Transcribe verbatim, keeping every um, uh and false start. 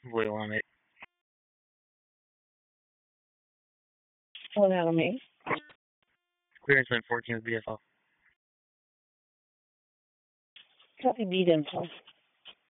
What do you want, mate? What about me? Clearance went fourteen with B F L. Copy B info.